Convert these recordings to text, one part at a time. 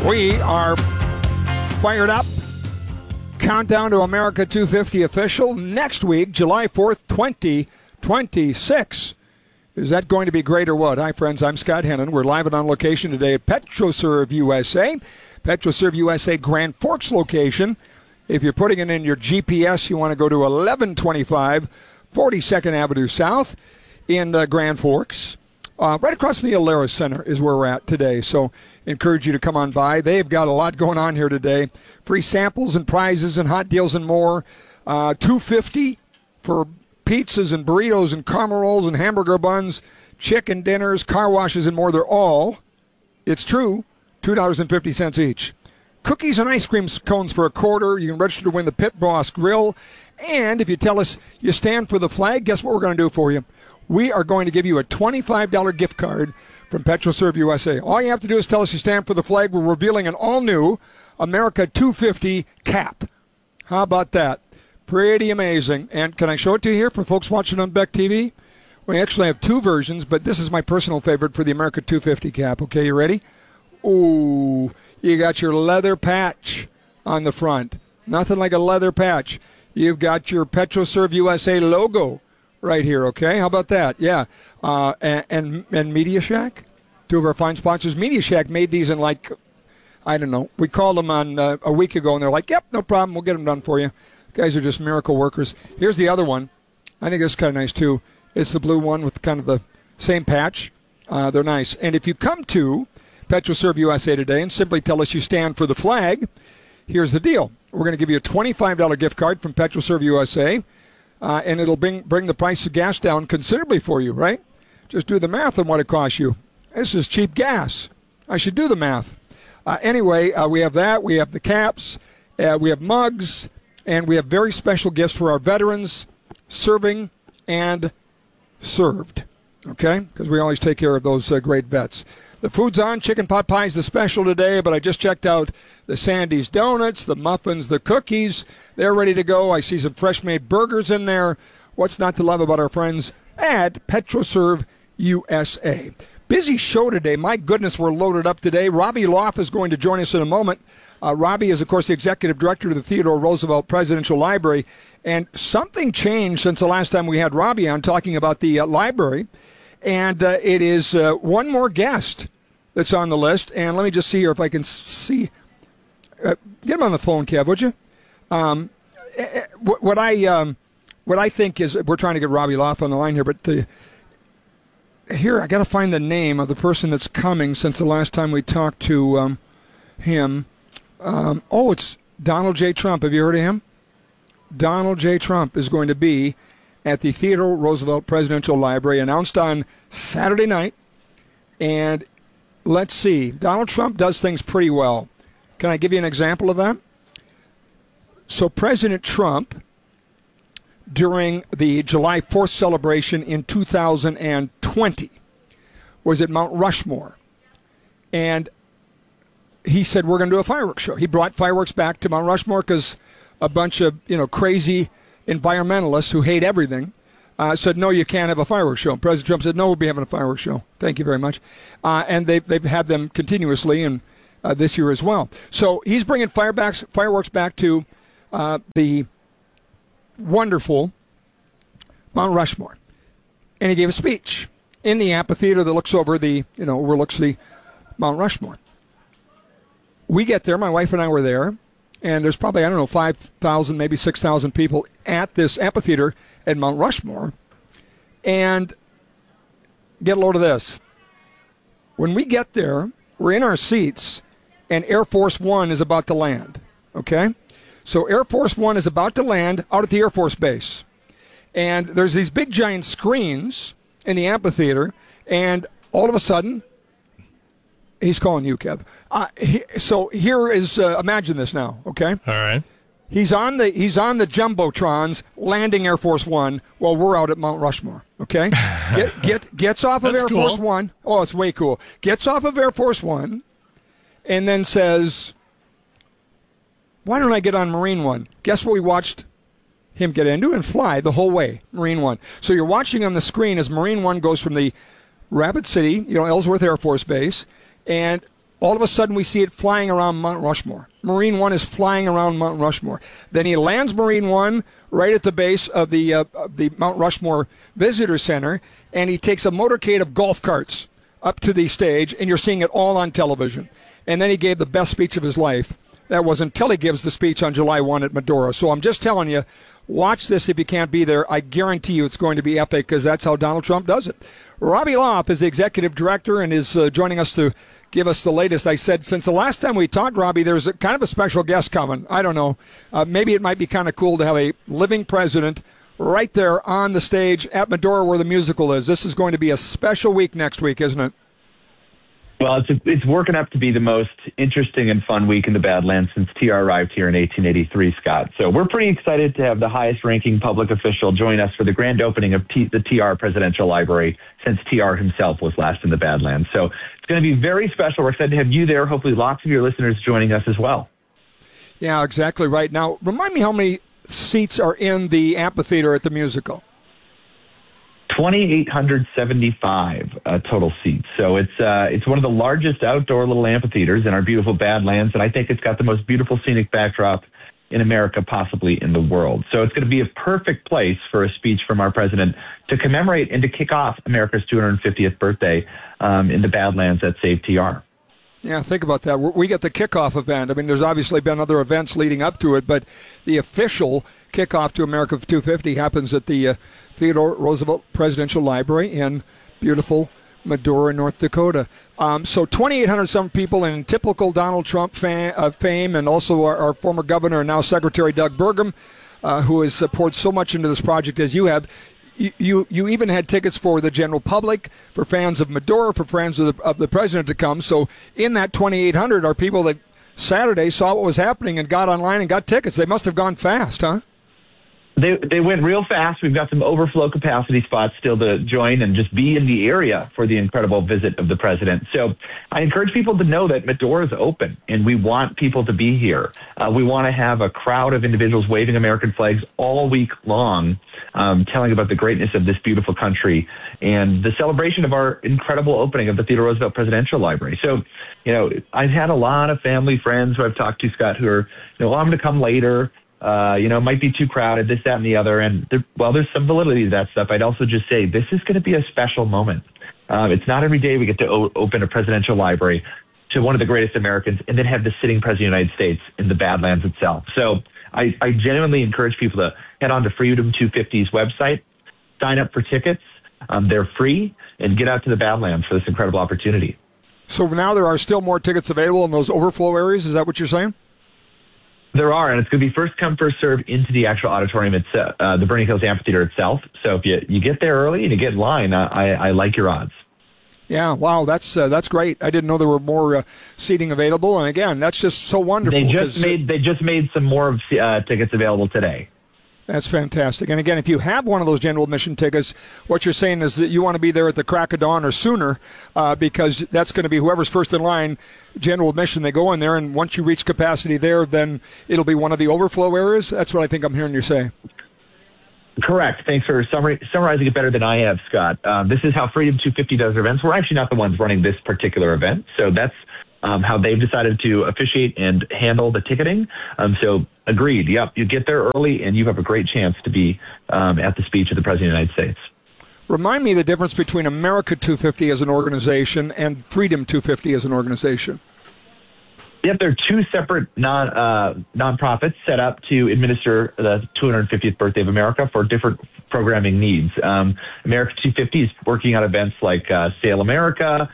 We are fired up. Countdown to America 250 official next week, July 4th, 2026. Is that going to be great or what? Hi, friends. I'm Scott Hennon. We're live and on location today at PetroServe USA. PetroServe USA Grand Forks location. If you're putting it in your GPS, you want to go to 1125 42nd Avenue South in Grand Forks. Right across from the Alara Center is where we're at today. So encourage you to come on by. They've got a lot going on here today. Free samples and prizes and hot deals and more. $2.50 for pizzas and burritos and caramel rolls and hamburger buns, chicken dinners, car washes, and more. They're all, it's true, $2.50 each. Cookies and ice cream cones for $0.25. You can register to win the Pit Boss Grill. And if you tell us you stand for the flag, guess what we're going to do for you? We are going to give you a $25 gift card from PetroServe USA. All you have to do is tell us you stand for the flag. We're revealing an all-new America 250 cap. How about that? Pretty amazing. And can I show it to you here for folks watching on Beck TV? We actually have two versions, but this is my personal favorite for the America 250 cap. Okay, you ready? Ooh, you got your leather patch on the front. Nothing like a leather patch. You've got your PetroServe USA logo right here, okay? How about that? Yeah. And Media Shack, two of our fine sponsors. Media Shack made these in like, I don't know. We called them on a week ago, and they're like, yep, no problem. We'll get them done for you. Guys are just miracle workers. Here's the other one. I think this is kind of nice, too. It's the blue one with kind of the same patch. They're nice. And if you come to PetroServe USA today and simply tell us you stand for the flag, here's the deal. We're going to give you a $25 gift card from PetroServe USA. And it'll bring the price of gas down considerably for you, right? Just do the math on what it costs you. This is cheap gas. I should do the math. Anyway, we have that. We have the caps. We have mugs. And we have very special gifts for our veterans, serving and served. Okay? Because we always take care of those great vets. The food's on. Chicken pot pie is the special today, but I just checked out the Sandy's Donuts, the muffins, the cookies. They're ready to go. I see some fresh-made burgers in there. What's not to love about our friends at PetroServe USA? Busy show today. My goodness, we're loaded up today. Robbie Loff is going to join us in a moment. Robbie is, of course, the executive director of the Theodore Roosevelt Presidential Library. And something changed since the last time we had Robbie on talking about the library. And it is one more guest that's on the list. And let me just see here if I can see. Get him on the phone, Kev, would you? What I think is, we're trying to get Robbie Loff on the line here, but here I got to find the name of the person that's coming since the last time we talked to him. It's Donald J. Trump. Have you heard of him? Donald J. Trump is going to be at the Theodore Roosevelt Presidential Library, announced on Saturday night. And let's see. Donald Trump does things pretty well. Can I give you an example of that? So President Trump, during the July 4th celebration in 2020, was at Mount Rushmore. And he said, we're going to do a fireworks show. He brought fireworks back to Mount Rushmore because a bunch of, crazy environmentalists who hate everything said, no, you can't have a fireworks show. President Trump said, no, we'll be having a fireworks show. Thank you very much. And they've had them continuously, and this year as well. So he's bringing fireworks back to the wonderful Mount Rushmore. And he gave a speech in the amphitheater that looks over overlooks the Mount Rushmore. We get there, my wife and I were there, and there's probably, 5,000, maybe 6,000 people at this amphitheater at Mount Rushmore. And get a load of this. When we get there, we're in our seats, and Air Force One is about to land, okay? So Air Force One is about to land out at the Air Force Base. And there's these big giant screens in the amphitheater, and all of a sudden, he's calling you, Kev. So here is, imagine this now, okay? All right. He's on the Jumbotrons landing Air Force One while we're out at Mount Rushmore, okay? Gets off of Air Force One. Oh, it's way cool. Gets off of Air Force One and then says, why don't I get on Marine One? Guess what we watched him get into and fly the whole way, Marine One. So you're watching on the screen as Marine One goes from the Rapid City, Ellsworth Air Force Base, and All of a sudden, we see it flying around Mount Rushmore. Marine One is flying around Mount Rushmore. Then he lands Marine One right at the base of the Mount Rushmore Visitor Center, and he takes a motorcade of golf carts up to the stage, and you're seeing it all on television. And then he gave the best speech of his life. That was until he gives the speech on July 1 at Medora. So I'm just telling you, watch this if you can't be there. I guarantee you it's going to be epic because that's how Donald Trump does it. Robbie Loff is the executive director and is joining us to give us the latest. I said since the last time we talked, Robbie, there's a kind of a special guest coming. I don't know. Maybe it might be kind of cool to have a living president right there on the stage at Medora where the musical is. This is going to be a special week next week, isn't it? Well, it's working up to be the most interesting and fun week in the Badlands since TR arrived here in 1883, Scott. So we're pretty excited to have the highest-ranking public official join us for the grand opening of the TR Presidential Library since TR himself was last in the Badlands. So it's going to be very special. We're excited to have you there. Hopefully lots of your listeners joining us as well. Yeah, exactly right. Now, remind me how many seats are in the amphitheater at the musical. 2,875 total seats. So it's one of the largest outdoor little amphitheaters in our beautiful Badlands, and I think it's got the most beautiful scenic backdrop in America, possibly in the world. So it's going to be a perfect place for a speech from our president to commemorate and to kick off America's 250th birthday in the Badlands at Save TR. Yeah, think about that. We get the kickoff event. I mean, there's obviously been other events leading up to it, but the official kickoff to America 250 happens at the Theodore Roosevelt Presidential Library in beautiful Medora, North Dakota. So 2,800 people in typical Donald Trump fame, and also our former governor and now Secretary Doug Burgum, who has poured so much into this project as you have. You even had tickets for the general public, for fans of Medora, for fans of the president to come. So in that 2,800 are people that Saturday saw what was happening and got online and got tickets. They must have gone fast, huh? They went real fast. We've got some overflow capacity spots still to join and just be in the area for the incredible visit of the president. So I encourage people to know that Medora is open, and we want people to be here. We want to have a crowd of individuals waving American flags all week long, telling about the greatness of this beautiful country and the celebration of our incredible opening of the Theodore Roosevelt Presidential Library. So, I've had a lot of family friends who I've talked to, Scott, who are, I'm going to come later. It might be too crowded, this, that, and the other. And there's some validity to that stuff. I'd also just say this is going to be a special moment. It's not every day we get to open a presidential library to one of the greatest Americans and then have the sitting president of the United States in the Badlands itself. So I genuinely encourage people to head on to Freedom 250's website, sign up for tickets. They're free, and get out to the Badlands for this incredible opportunity. So now there are still more tickets available in those overflow areas. Is that what you're saying? There are, and it's going to be first come, first served into the actual auditorium itself, the Vernon Hills Amphitheater itself. So if you get there early and you get in line, I like your odds. Yeah, wow, that's great. I didn't know there were more seating available, and again, that's just so wonderful. They just made some more tickets available today. That's fantastic. And again, if you have one of those general admission tickets, what you're saying is that you want to be there at the crack of dawn or sooner, because that's going to be whoever's first in line, general admission. They go in there, and once you reach capacity there, then it'll be one of the overflow areas. That's what I think I'm hearing you say. Correct. Thanks for summarizing it better than I have, Scott. This is how Freedom 250 does their events. We're actually not the ones running this particular event, so that's how they've decided to officiate and handle the ticketing. So agreed. Yep, you get there early, and you have a great chance to be at the speech of the President of the United States. Remind me the difference between America 250 as an organization and Freedom 250 as an organization. Yep, they're two separate nonprofits set up to administer the 250th birthday of America for different programming needs. America 250 is working on events like Sail America,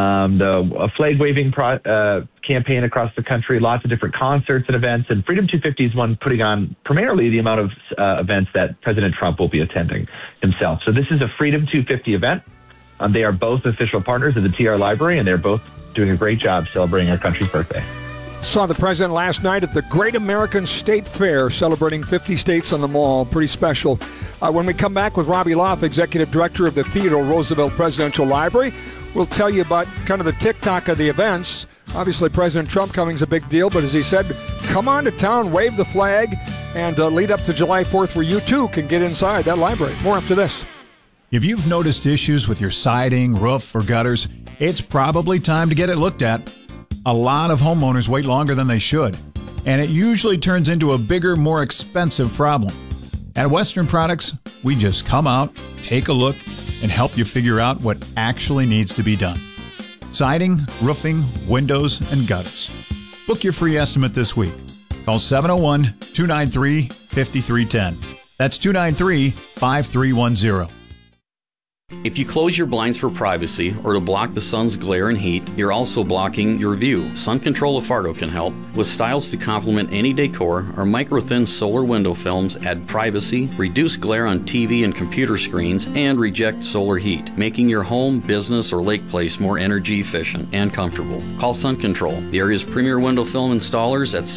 the flag-waving campaign across the country, lots of different concerts and events, and Freedom 250 is one putting on primarily the amount of events that President Trump will be attending himself. So this is a Freedom 250 event. They are both official partners of the TR Library, and they're both doing a great job celebrating our country's birthday. Saw the president last night at the Great American State Fair, celebrating 50 states on the mall. Pretty special. When we come back with Robbie Loff, Executive Director of the Theodore Roosevelt Presidential Library, we'll tell you about kind of the tick-tock of the events. Obviously, President Trump coming is a big deal, but as he said, come on to town, wave the flag, and lead up to July 4th where you, too, can get inside that library. More after this. If you've noticed issues with your siding, roof, or gutters, it's probably time to get it looked at. A lot of homeowners wait longer than they should, and it usually turns into a bigger, more expensive problem. At Western Products, we just come out, take a look, and help you figure out what actually needs to be done. Siding, roofing, windows, and gutters. Book your free estimate this week. Call 701-293-5310. That's 293-5310. If you close your blinds for privacy or to block the sun's glare and heat, you're also blocking your view. Sun Control of Fargo can help. With styles to complement any decor, our micro-thin solar window films add privacy, reduce glare on TV and computer screens, and reject solar heat, making your home, business, or lake place more energy efficient and comfortable. Call Sun Control, the area's premier window film installers, at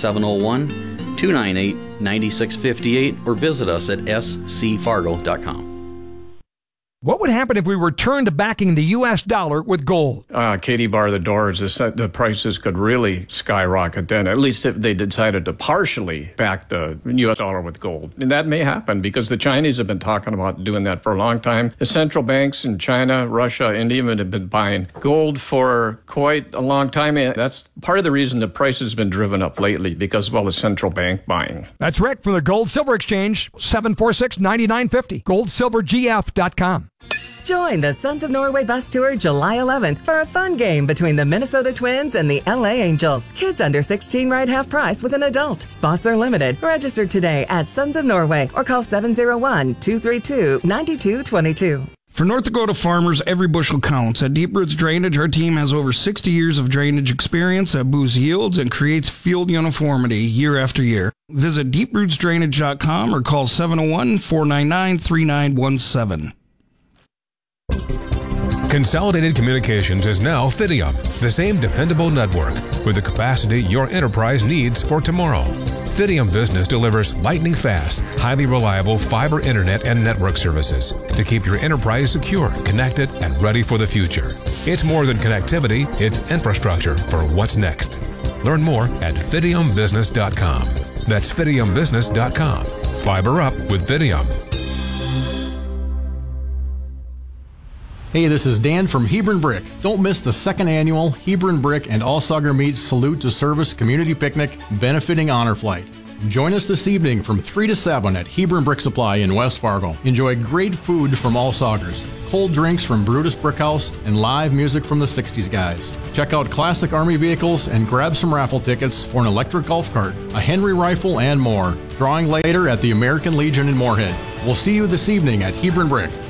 701-298-9658 or visit us at scfargo.com. What would happen if we returned to backing the U.S. dollar with gold? Katie bar the doors. The prices could really skyrocket then, at least if they decided to partially back the U.S. dollar with gold. And that may happen because the Chinese have been talking about doing that for a long time. The central banks in China, Russia, India have been buying gold for quite a long time. And that's part of the reason the price has been driven up lately, because of all the central bank buying. That's Rick from the Gold Silver Exchange, 746-9950, goldsilvergf.com. Join the Sons of Norway bus tour July 11th for a fun game between the Minnesota Twins and the LA Angels. Kids under 16 ride half price with an adult. Spots are limited. Register today at Sons of Norway or call 701-232-9222. For North Dakota farmers, every bushel counts. At Deep Roots Drainage, our team has over 60 years of drainage experience that boosts yields and creates field uniformity year after year. Visit deeprootsdrainage.com or call 701-499-3917. Consolidated Communications is now Fidium, the same dependable network with the capacity your enterprise needs for tomorrow. Fidium Business delivers lightning fast, highly reliable fiber internet and network services to keep your enterprise secure, connected, and ready for the future. It's more than connectivity, it's infrastructure for what's next. Learn more at fidiumbusiness.com. That's fidiumbusiness.com. Fiber up with Fidium. Hey, this is Dan from Hebron Brick. Don't miss the second annual Hebron Brick and All Sauger Meats Salute to Service Community Picnic benefiting Honor Flight. Join us this evening from 3 to 7 at Hebron Brick Supply in West Fargo. Enjoy great food from all Saugers, cold drinks from Brutus Brickhouse, and live music from the 60s guys. Check out classic Army vehicles and grab some raffle tickets for an electric golf cart, a Henry rifle, and more. Drawing later at the American Legion in Moorhead. We'll see you this evening at Hebron Brick.